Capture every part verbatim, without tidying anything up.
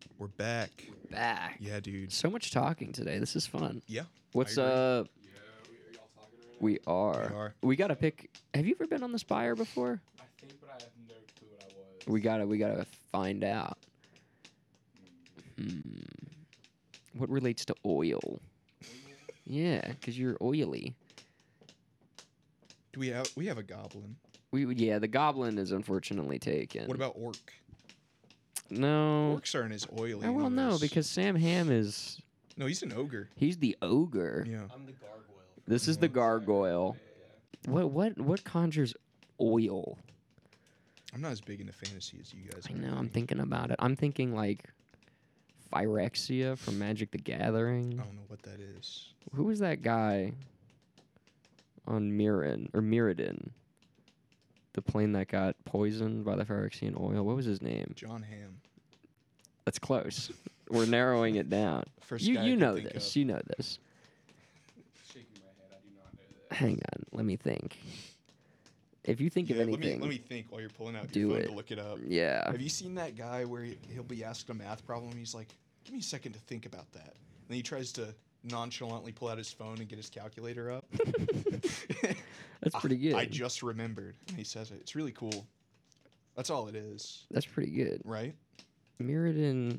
We're back. Back. Yeah, dude. So much talking today. This is fun. Yeah. What's I agree. up? Yeah, we, are y'all talking right now? We are. We are. We gotta pick. Have you ever been on the Spire before? I think, but I have no clue what I was. We gotta. We gotta find out. Hmm. What relates to oil? Yeah, cause you're oily. Do we have we have a goblin? We yeah. The goblin is unfortunately taken. What about orc? No. Orcs aren't as oily. Oh, well, no, anyways. because Sam Ham is. no, he's an ogre. He's the ogre. Yeah. I'm the gargoyle. This is the gargoyle. Yeah, What what what conjures oil? I'm not as big into fantasy as you guys. I are, know. I'm think. thinking about it. I'm thinking like Phyrexia from Magic the Gathering. I don't know what that is. Who was that guy on Mirren or Mirrodin? The plane that got poisoned by the Phyrexian oil. What was his name? John Hamm. That's close. We're narrowing it down. First You guy I you could know think this. of. You know this. Shaking my head. I do not know that. Hang on. Let me think. If you think Yeah, of let me anything, let me think while you're pulling out do your phone it. to look it up. yeah. Have you seen that guy where he, he'll be asked a math problem? He's like, "Give me a second to think about that." And then he tries to nonchalantly pull out his phone and get his calculator up. That's pretty good. I just remembered. And he says it. It's really cool. That's all it is, That's pretty good. right? Mirrodin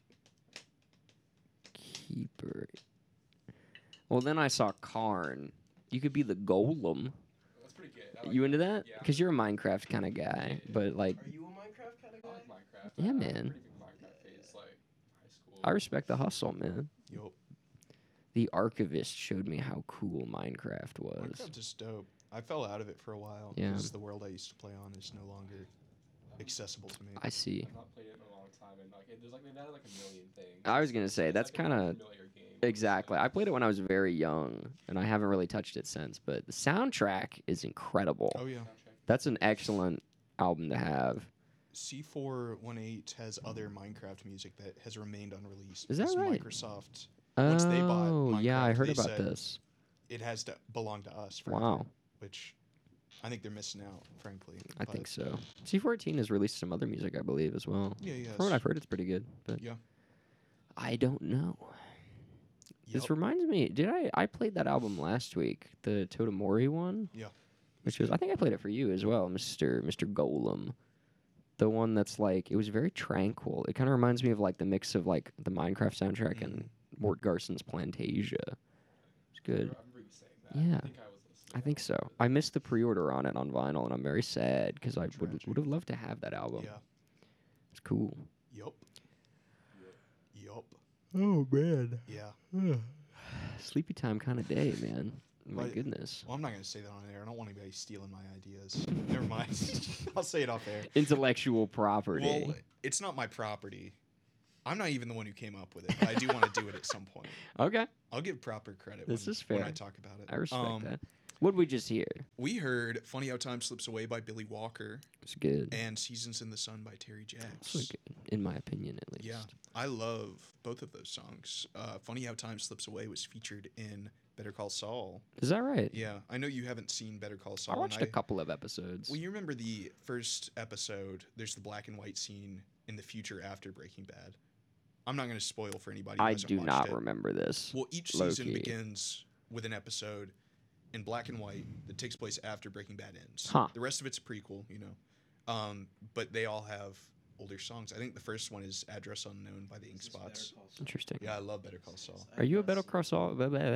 Keeper. Well, then I saw Karn. You could be the golem. That's pretty good. I like You into that? Yeah. Because you're a Minecraft kind of guy. But, like, Are you a Minecraft kind of I guy? like Minecraft. Yeah, I had a man. Pretty big Minecraft phase, like high school. I respect the hustle, man. Yup. The Archivist showed me how cool Minecraft was. Minecraft is dope. I fell out of it for a while Yeah. because the world I used to play on is no longer accessible to me. I see. I've not played it in a long time, and like, it, there's like they've added like a million things. I was going to say, It's that's like a kind of. familiar game. Exactly. I played it when I was very young, and I haven't really touched it since. But the soundtrack is incredible. Oh yeah. Soundtrack. That's an excellent album to have. C four eighteen has other Minecraft music that has remained unreleased. Is that because right? Microsoft, Oh, Once they bought yeah, I Minecraft, heard they about said- this. it has to belong to us. Forever, Wow, Which I think they're missing out, frankly. I but think so. C fourteen has released some other music, I believe, as well. Yeah, yeah. From what I've heard, it's pretty good, but Yeah. I don't know. This Yup. reminds me, did I I played that album last week, the Totomori one? Yeah. Which was I think I played it for you as well, Mister Mister Golem. The one that's like it was very tranquil. It kind of reminds me of like the mix of like the Minecraft soundtrack and Mort Garson's Plantasia. It's I good. remember you saying that. Yeah. I think I was listening. I think so. I missed the pre-order on it on vinyl, and I'm very sad because I would Tragic. would have loved to have that album. Yeah. It's cool. Yup. Yup. Oh man. Yeah. Sleepy time kind of day, man. My Right. goodness. Well, I'm not gonna say that on air. I don't want anybody stealing my ideas. Never mind. I'll say it off air. Intellectual property. Well, it's not my property. I'm not even the one who came up with it, but I do want to do it at some point. Okay, I'll give proper credit This when, is when fair. I talk about it. I respect Um, that. What did we just hear? We heard Funny How Time Slips Away by Billy Walker It's good. and Seasons in the Sun by Terry It's Jacks. really good, in my opinion, at least. Yeah, I love both of those songs. Uh, Funny How Time Slips Away was featured in Better Call Saul. Is that right? Yeah, I know you haven't seen Better Call Saul. I and watched a couple of episodes. Well, you remember the first episode? There's the black and white scene in the future after Breaking Bad. I'm not going to spoil for anybody who I hasn't do watched not it. remember this. Well, each low season key. begins with an episode in black and white that takes place after Breaking Bad ends. Huh. The rest of it's a prequel, you know. Um, but they all have older songs. I think the first one is Address Unknown by the Ink Spots. Interesting. Yeah, I love Better Call Saul. Are you a Better Call Saul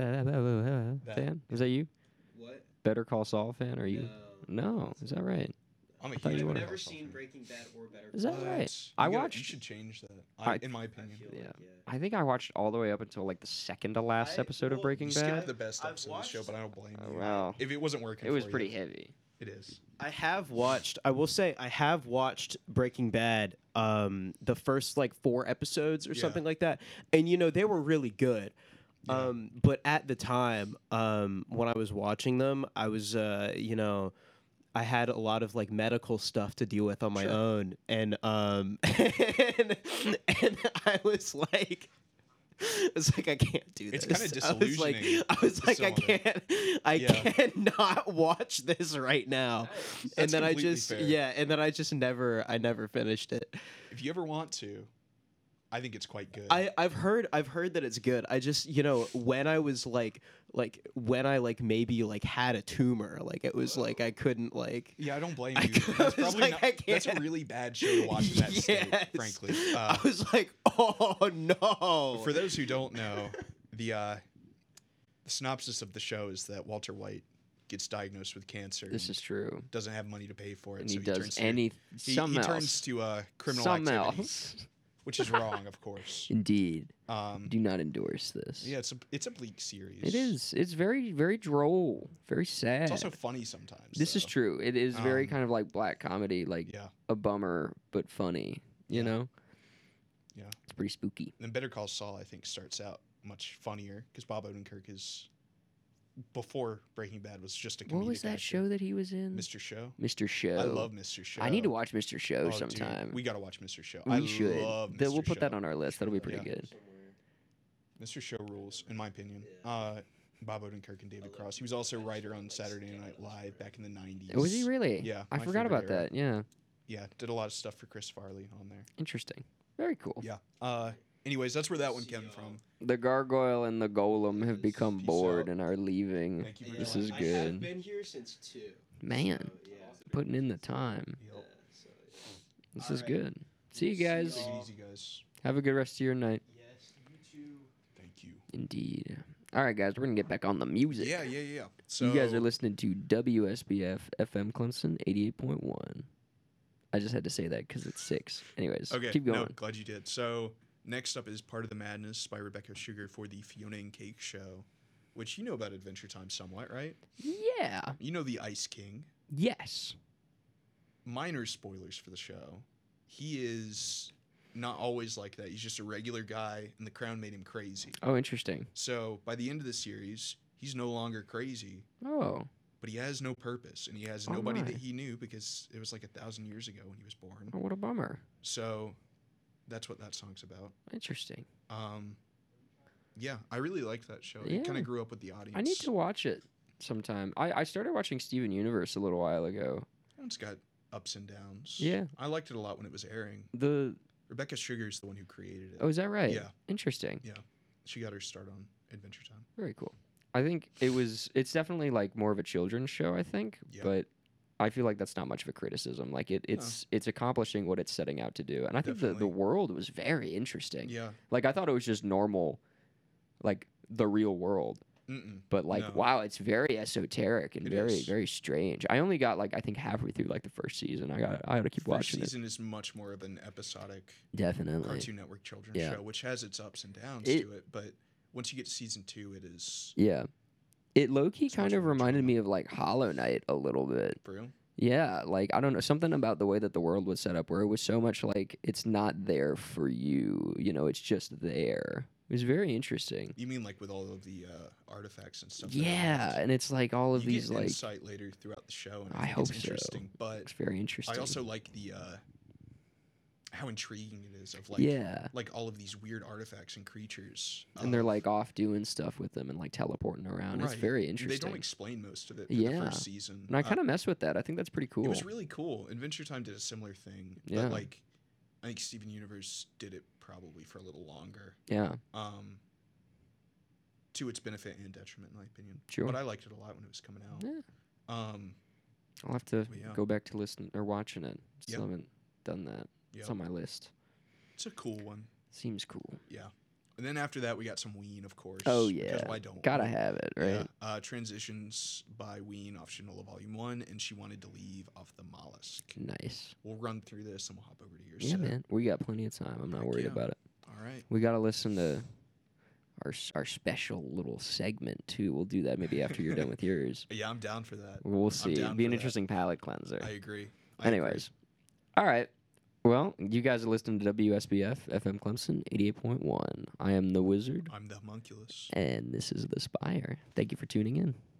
fan? Is that you? What? Better Call Saul fan? Are you? No. Is that right? I'm a thought huge you I've were. Better never Call Saul seen fan. Breaking Bad or Better Is Call that Saul. right? What? I You gotta- watched- You should change that. I, I- in my I opinion. feel Yeah. like, yeah. I think I watched all the way up until like the second to last I- episode of well, Breaking You skipped Bad. the best I've episode of the show, watched- but I don't blame Oh, you. wow. If it wasn't working, It was for pretty you, heavy. It is. I have watched. I will say I have watched Breaking Bad. Um, the first like four episodes or Yeah. something like that, and you know they were really good. Yeah. Um, but at the time, um, when I was watching them, I was, uh, you know, I had a lot of like medical stuff to deal with on my Sure. own, and um, and, and I was like. It's like I can't do this. It's kinda I was like, disillusioning I was to like, some I of it. can't, I Yeah. cannot watch this right now. and That's then I completely just, fair. yeah, and then I just never, I never finished it. If you ever want to, I think it's quite good. I I've heard I've heard that it's good. I just you know when I was like like when I like maybe like had a tumor, like it was like I couldn't like. yeah, I don't blame I you. was That's probably like, not, I that's a can't- really bad show to watch in that state, Yes. frankly. Uh, I was like, oh no. for those who don't know, the uh, the synopsis of the show is that Walter White gets diagnosed with cancer. This and is true. doesn't have money to pay for it, And so he he does turns to, any he, some he else. turns to uh, criminal some activities, else. which is wrong, of course. Indeed. Um, Do not endorse this. yeah, it's a it's a bleak series. It is. It's very, very droll. Very sad. It's also funny sometimes. this is though. true. It is very Um, kind of like black comedy, like Yeah. a bummer but funny. You Yeah. know. Yeah. It's pretty spooky. Then Better Call Saul, I think, starts out much funnier because Bob Odenkirk is before Breaking Bad was just a comedic What was that actor. show that he was in? Mister Show. Mister Show. I love Mister Show. I need to watch Mister Show Oh, dude, sometime. we gotta watch Mister Show. We I should. love Then Mister we'll put that Show. on our list. That'll be pretty Yeah. good. Mister Show rules, in my opinion. Uh, Bob Odenkirk and David Cross. He was also writer on Saturday Night Live back in the nineties. Was he really? Yeah, I my forgot favorite about era. that. Yeah. Yeah, did a lot of stuff for Chris Farley on there. Interesting. Very cool. Yeah. Uh, anyways, that's where that one came from. The gargoyle and the golem have become Peace bored out. and are leaving. Thank you very This much. is I good. have been here since two. Man, So, yeah. putting in the time. Yep. So, yeah. This is Alright. good. See you See guys. Take y'all. it easy, guys. Have a good rest of your night. Yes, you too. Thank you. Indeed. All right, guys, we're going to get back on the music. Yeah, yeah, yeah. So You guys are listening to W S B F F M Clemson eighty-eight point one. I just had to say that because it's six. Anyways, Okay, keep going. no, glad you did. So next up is Part of the Madness by Rebecca Sugar for the Fiona and Cake Show, which you know about Adventure Time somewhat, right? Yeah. You know the Ice King. Yes. Minor spoilers for the show. He is not always like that. He's just a regular guy, and the crown made him crazy. Oh, interesting. So by the end of the series, he's no longer crazy, Oh, but he has no purpose, and he has Oh nobody my. that he knew because it was like a thousand years ago when he was born. oh what a bummer. So that's what that song's about. Interesting. Um, yeah, I really liked that show. It kind Yeah. of grew up with the audience. I need to watch it sometime. I, I started watching Steven Universe a little while ago. It's got ups and downs. Yeah. I liked it a lot when it was airing. The Rebecca Sugar's the one who created it. Oh, is that right? Yeah. Interesting. She got her start on Adventure Time. Very cool. I think it was. It's definitely like more of a children's show. I think, Yeah. but I feel like that's not much of a criticism. Like it, it's it's accomplishing what it's setting out to do, and I think the, the Definitely. world was very interesting. Yeah. Like I thought it was just normal, like the real world, Mm-mm. but like No. wow, it's very esoteric and It very is. very strange. I only got like I think halfway through like the first season. I got I got to keep First watching season is much more of an episodic it. Definitely. Cartoon Network children's Yeah. show, which has its ups and downs It- to it. But once you get to season two, it is Yeah. It low key It's kind much of more reminded drama. me of like Hollow Knight a little bit. for real. Yeah, like I don't know, something about the way that the world was set up where it was so much like it's not there for you, you know, it's just there. It was very interesting. You mean like with all of the uh, artifacts and stuff? that are Yeah, left? and it's like all of you these get like insight later throughout the show, and I, I think hope it's so. interesting. But it's very interesting. I also like the uh, how intriguing it is of like yeah, like all of these weird artifacts and creatures. and they're of- like off doing stuff with them and like teleporting around. It's Right. very They interesting. don't explain most of it through Yeah. the first season. And I Uh, kind of mess with that. I think that's pretty cool. It was really cool. Adventure Time did a similar thing. Yeah. But like I think Steven Universe did it probably for a little longer. yeah, Um to its benefit and detriment in my opinion. Sure. But I liked it a lot when it was coming out. yeah. Um I'll have to But yeah. go back to listen or watching it. Still Yeah. haven't done that. yeah. It's on my list. It's a cool one. Seems cool. Yeah. And then after that we got some Ween, of course. Oh Because yeah, why don't gotta we? have it, right? Yeah. Uh, Transitions by Ween off Shinola Volume One, and She Wanted to Leave off the Mollusk. Nice. We'll run through this and we'll hop over to your Yeah, set. man. We got plenty of time. I'm not Heck worried yeah. about it. All right. We got to listen to our s- our special little segment too. We'll do that maybe after you're done with yours. Yeah, I'm down for that. We'll see. It'd down be for an that. interesting palate cleanser. I agree. I agree. Anyways, all right. Well, you guys are listening to W S B F F M Clemson eighty-eight point one. I am the Wizard, I'm the homunculus. and this is the Spire. Thank you for tuning in.